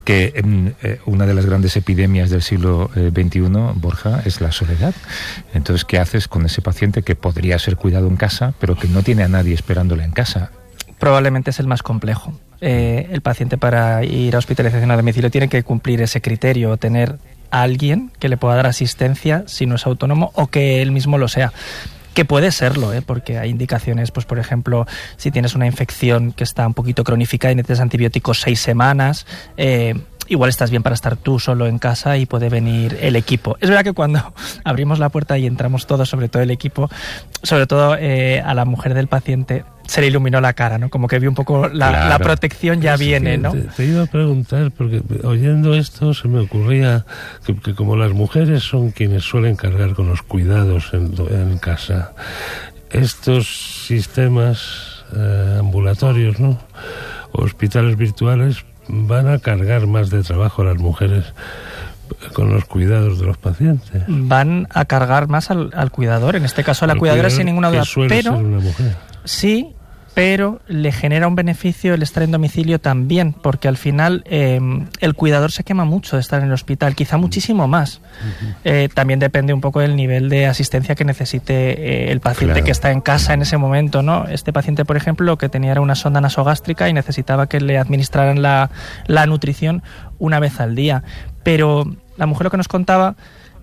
Que una de las grandes epidemias del siglo XXI, Borja, es la soledad. Entonces, ¿qué haces con ese paciente que podría ser cuidado en casa, pero que no tiene a nadie esperándole en casa? Probablemente es el más complejo. El paciente, para ir a hospitalización a domicilio, tiene que cumplir ese criterio, tener a alguien que le pueda dar asistencia si no es autónomo o que él mismo lo sea. Que puede serlo, porque hay indicaciones, pues por ejemplo, si tienes una infección que está un poquito cronificada y necesitas antibióticos 6 semanas, igual estás bien para estar tú solo en casa y puede venir el equipo. Es verdad que cuando abrimos la puerta y entramos todos, sobre todo el equipo, sobre todo a la mujer del paciente, se le iluminó la cara, ¿no? Como que vio un poco la protección ya viene, ¿no? Te iba a preguntar, porque oyendo esto se me ocurría que como las mujeres son quienes suelen cargar con los cuidados en casa, estos sistemas ambulatorios, ¿no?, hospitales virtuales, van a cargar más de trabajo a las mujeres con los cuidados de los pacientes. Van a cargar más al cuidador, en este caso a la cuidadora, sin ninguna duda. Suele ser una mujer. Sí, pero le genera un beneficio el estar en domicilio también, porque al final el cuidador se quema mucho de estar en el hospital, quizá muchísimo más. También depende un poco del nivel de asistencia que necesite el paciente que está en casa en ese momento, ¿no? Este paciente, por ejemplo, lo que tenía era una sonda nasogástrica y necesitaba que le administraran la nutrición una vez al día. Pero la mujer lo que nos contaba,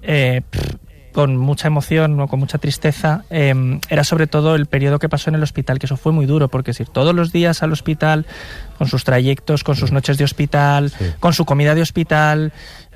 con mucha emoción o con mucha tristeza, era sobre todo el periodo que pasó en el hospital, que eso fue muy duro, porque es ir todos los días al hospital, con sus trayectos, con sus noches de hospital, con su comida de hospital,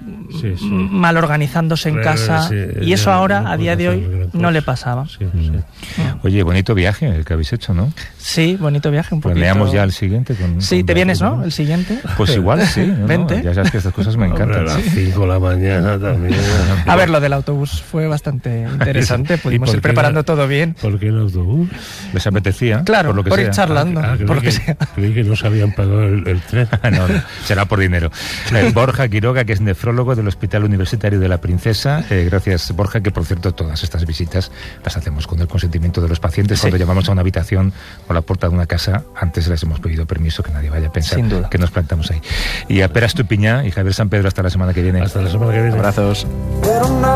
mal organizándose en casa, y eso ahora, a día de hoy, no le pasaba. Oye, bonito viaje el que habéis hecho, ¿no? Sí, bonito viaje, un poquito. Planeamos ya el siguiente. ¿Te vienes, no? ¿El siguiente? Pues igual, sí. Vente. Ya sabes que estas cosas me encantan. A las 5 de la mañana también. A ver, lo del autobús fue bastante interesante. Pudimos ir preparando todo bien. ¿Por qué el autobús? ¿Les apetecía? Claro, por lo que por sea. ir charlando. Por lo que sea. Creí que no se habían pagado el tren. No, será por dinero. Borja Quiroga, que es nefrólogo del Hospital Universitario de la Princesa. Gracias, Borja, que por cierto todas estas visitas las hacemos con el consentimiento de los pacientes. Cuando llamamos a una habitación o a la puerta de una casa, antes les hemos pedido permiso, que nadie vaya a pensar que nos plantamos ahí. Y a Pera Estupiñán y Javier San Pedro, hasta la semana que viene. Hasta la semana que viene. Abrazos.